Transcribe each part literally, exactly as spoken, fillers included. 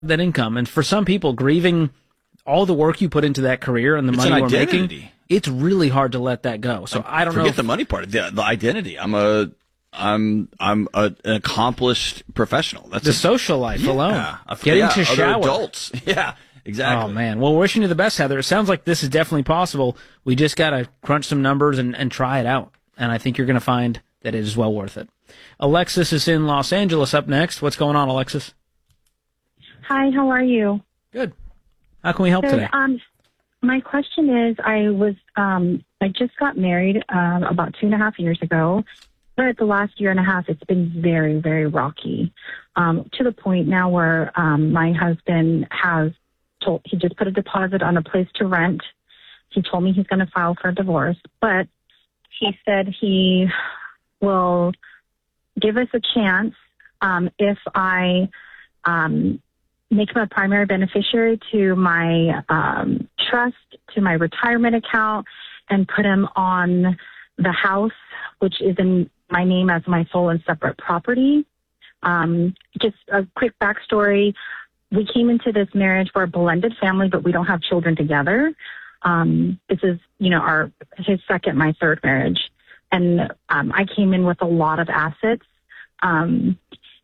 that income. And for some people, grieving all the work you put into that career and the It's money an we're identity. making, it's really hard to let that go. So I don't know. Forget if- the money part. The, the identity. I'm a, I'm, I'm a, an accomplished professional. That's the a, social life yeah, alone. I- Getting yeah, to other shower. adults. Yeah, exactly. Oh, man. Well, we're wishing you the best, Heather. It sounds like this is definitely possible. We just got to crunch some numbers and, and try it out. And I think you're going to find that it is well worth it. Alexis is in Los Angeles up next. What's going on, Alexis? Hi, how are you? Good. How can we help Good. today? Um, my question is, I was, um, I just got married um, about two and a half years ago, but the last year and a half, it's been very, very rocky, um, to the point now where um, my husband has told, he just put a deposit on a place to rent. He told me he's going to file for a divorce, but he said he will give us a chance um, if I um, make him a primary beneficiary to my um, trust, to my retirement account, and put him on the house, which is in my name as my sole and separate property. Um, just a quick backstory. We came into this marriage, we're a blended family, but we don't have children together. Um, this is, you know, our, his second, my third marriage. And um, I came in with a lot of assets. Um,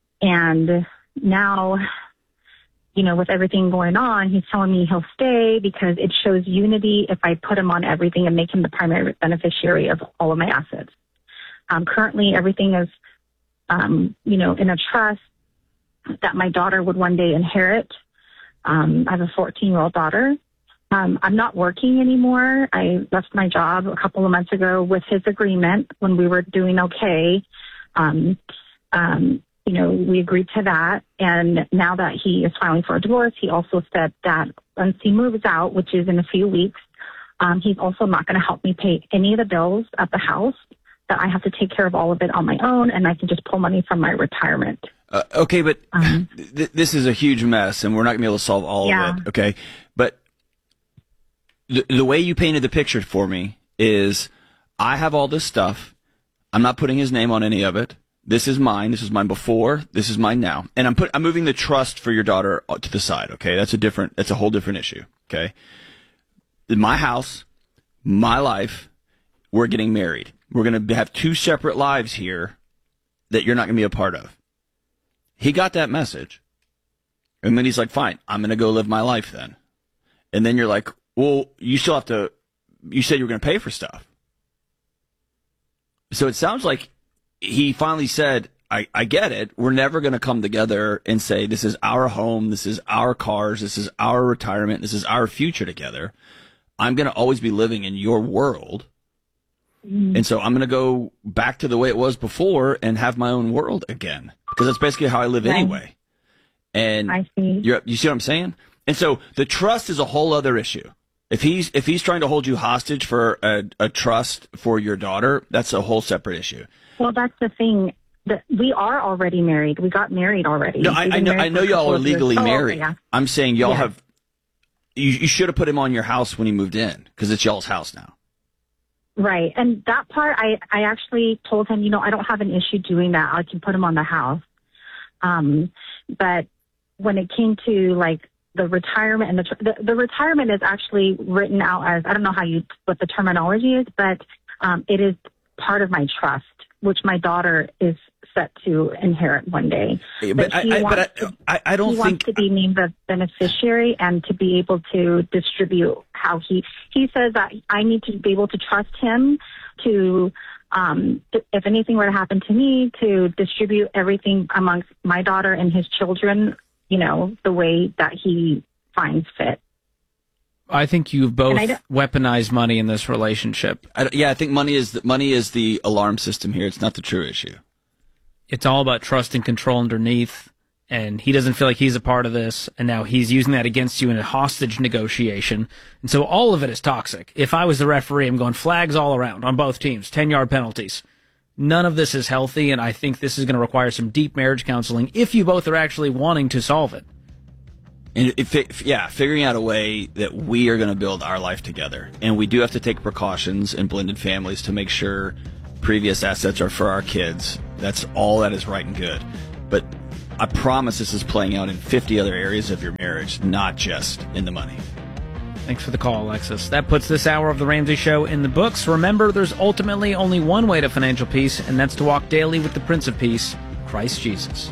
and now, you know, with everything going on, he's telling me he'll stay because it shows unity if I put him on everything and make him the primary beneficiary of all of my assets. Um, currently, everything is, um, you know, in a trust that my daughter would one day inherit. Um, I have a fourteen-year-old daughter. Um, I'm not working anymore. I left my job a couple of months ago with his agreement when we were doing okay. Um, um, you know, we agreed to that. And now that he is filing for a divorce, he also said that once he moves out, which is in a few weeks, um, he's also not going to help me pay any of the bills at the house, that I have to take care of all of it on my own, and I can just pull money from my retirement. Uh, okay, but Um, th- this is a huge mess, and we're not going to be able to solve all Yeah. of it. Okay, but the, the way you painted the picture for me is, I have all this stuff. I'm not putting his name on any of it. This is mine. This is mine before. This is mine now. And I'm put. I'm moving the trust for your daughter to the side. Okay, that's a different. That's a whole different issue. Okay, my house, my life. We're getting married. We're going to have two separate lives here that you're not going to be a part of. He got that message. And then he's like, fine, I'm going to go live my life then. And then you're like, well, you still have to, you said you were going to pay for stuff. So it sounds like he finally said, I, I get it. We're never going to come together and say, this is our home. This is our cars. This is our retirement. This is our future together. I'm going to always be living in your world. And so I'm going to go back to the way it was before and have my own world again. Because that's basically how I live Right. anyway. And I see. You're, you see what I'm saying? And so the trust is a whole other issue. If he's if he's trying to hold you hostage for a, a trust for your daughter, that's a whole separate issue. Well, that's the thing. That we are already married. We got married already. No, I, We've I been know married I for know a y'all couple are of years. legally Oh, okay, married. yeah. I'm saying y'all Yeah. have. You, you should have put him on your house when he moved in because it's y'all's house now. Right. And that part, I, I actually told him, you know, I don't have an issue doing that. I can put him on the house. Um, but when it came to like the retirement and the, the, the retirement is actually written out as, I don't know how you, what the terminology is, but, um, it is part of my trust, which my daughter is set to inherit one day. But, I, he I, wants but to- I, I, I don't he think. wants to be named the beneficiary and to be able to distribute how he he says that I need to be able to trust him to um if anything were to happen to me, to distribute everything amongst my daughter and his children, you know, the way that he finds fit. I think you've both And I don't- weaponized money in this relationship. I, yeah, I think money is the, money is the alarm system here. It's not the true issue. It's all about trust and control underneath, and he doesn't feel like he's a part of this, and now he's using that against you in a hostage negotiation. And so all of it is toxic. If I was the referee, I'm going flags all around on both teams, ten-yard penalties. None of this is healthy, and I think this is going to require some deep marriage counseling if you both are actually wanting to solve it. And if, if, yeah, figuring out a way that we are going to build our life together. And we do have to take precautions in blended families to make sure previous assets are for our kids. That's all that is right and good. But I promise this is playing out in fifty other areas of your marriage, not just in the money. Thanks for the call, Alexis. That puts this hour of The Ramsey Show in the books. Remember, there's ultimately only one way to financial peace, and that's to walk daily with the Prince of Peace, Christ Jesus.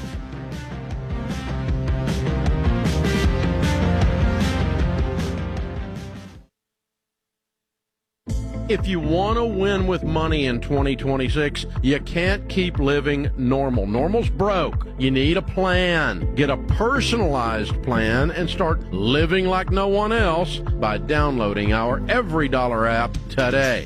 If you want to win with money in twenty twenty-six, you can't keep living normal. Normal's broke. You need a plan. Get a personalized plan and start living like no one else by downloading our Every Dollar app today.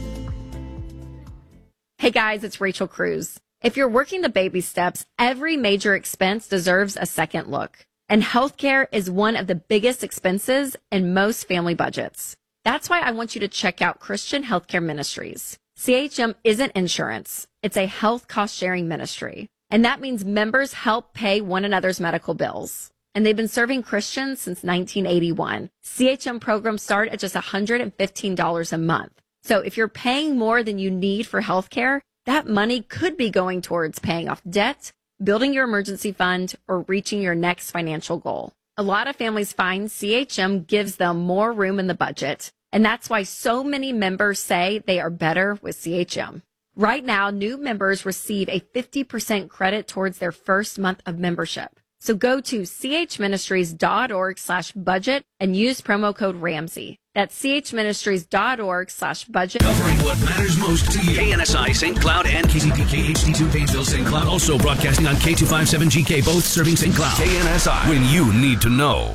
Hey guys, it's Rachel Cruz. If you're working the baby steps, every major expense deserves a second look. And healthcare is one of the biggest expenses in most family budgets. That's why I want you to check out Christian Healthcare Ministries. C H M isn't insurance. It's a health cost-sharing ministry. And that means members help pay one another's medical bills. And they've been serving Christians since nineteen eighty-one. C H M programs start at just one hundred fifteen dollars a month. So if you're paying more than you need for healthcare, that money could be going towards paying off debt, building your emergency fund, or reaching your next financial goal. A lot of families find C H M gives them more room in the budget. And that's why so many members say they are better with C H M. Right now, new members receive a fifty percent credit towards their first month of membership. So go to chministries.org slash budget and use promo code Ramsey. That's chministries.org slash budget. Covering what matters most to you. K N S I, Saint Cloud, and K C P K H D two, Painesville, Saint Cloud. Also broadcasting on K two fifty-seven G K, both serving Saint Cloud. K N S I, when you need to know.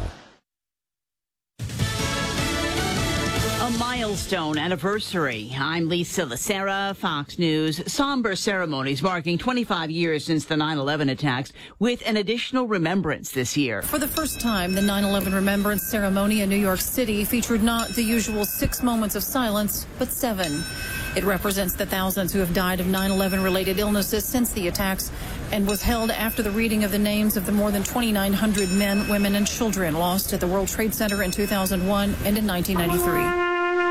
Milestone anniversary. I'm Lisa Lacera, Fox News. Somber ceremonies marking twenty-five years since the nine eleven attacks, with an additional remembrance this year. For the first time, the nine eleven remembrance ceremony in New York City featured not the usual six moments of silence, but seven. It represents the thousands who have died of nine eleven related illnesses since the attacks, and was held after the reading of the names of the more than twenty-nine hundred men, women, and children lost at the World Trade Center in two thousand one and in nineteen ninety-three.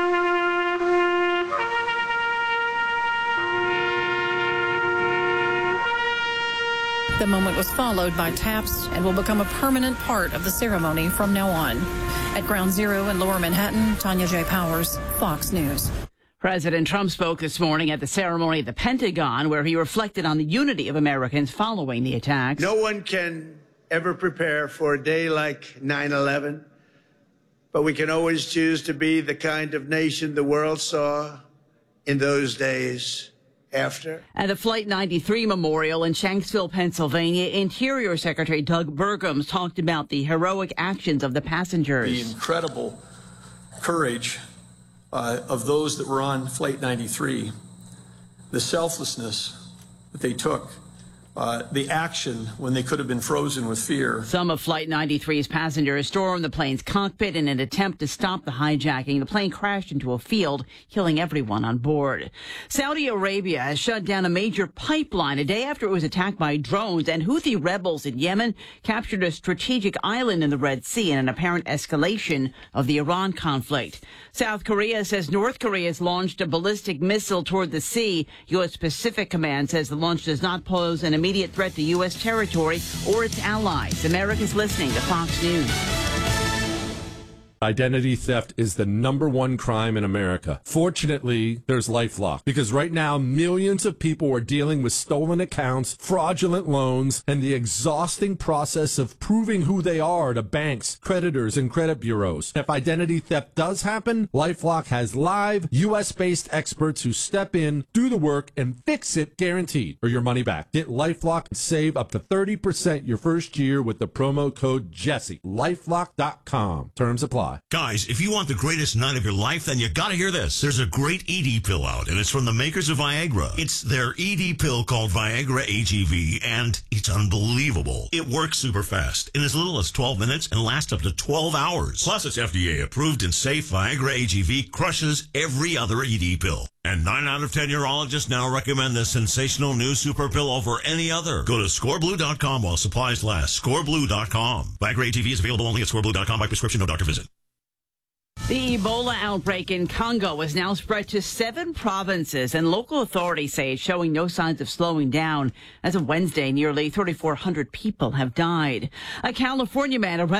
The moment was followed by taps and will become a permanent part of the ceremony from now on. At Ground Zero in Lower Manhattan, Tanya J. Powers, Fox News. President Trump spoke this morning at the ceremony at the Pentagon, where he reflected on the unity of Americans following the attacks. No one can ever prepare for a day like nine eleven, but we can always choose to be the kind of nation the world saw in those days. After. At the Flight ninety-three Memorial in Shanksville, Pennsylvania, Interior Secretary Doug Burgum talked about the heroic actions of the passengers. The incredible courage uh, of those that were on Flight ninety-three, the selflessness that they took, uh, the action when they could have been frozen with fear. Some of Flight ninety-three's passengers stormed the plane's cockpit in an attempt to stop the hijacking. The plane crashed into a field, killing everyone on board. Saudi Arabia has shut down a major pipeline a day after it was attacked by drones, and Houthi rebels in Yemen captured a strategic island in the Red Sea in an apparent escalation of the Iran conflict. South Korea says North Korea has launched a ballistic missile toward the sea. U S. Pacific Command says the launch does not pose an immediate threat to U S territory or its allies. America's listening to Fox News. Identity theft is the number one crime in America. Fortunately, there's LifeLock, because right now millions of people are dealing with stolen accounts, fraudulent loans, and the exhausting process of proving who they are to banks, creditors, and credit bureaus. If identity theft does happen, LifeLock has live U S-based experts who step in, do the work, and fix it guaranteed, or your money back. Get LifeLock and save up to thirty percent your first year with the promo code Jesse. LifeLock dot com. Terms apply. Guys, if you want the greatest night of your life, then you gotta hear this. There's a great E D pill out, and it's from the makers of Viagra. It's their E D pill called Viagra A G V, and it's unbelievable. It works super fast, in as little as twelve minutes, and lasts up to twelve hours. Plus, it's F D A approved and safe. Viagra A G V crushes every other E D pill. And nine out of ten urologists now recommend this sensational new super pill over any other. Go to score blue dot com while supplies last. score blue dot com. Viagra A G V is available only at score blue dot com by prescription, no doctor visit. The Ebola outbreak in Congo has now spread to seven provinces, and local authorities say it's showing no signs of slowing down. As of Wednesday, nearly three thousand four hundred people have died. A California man arrested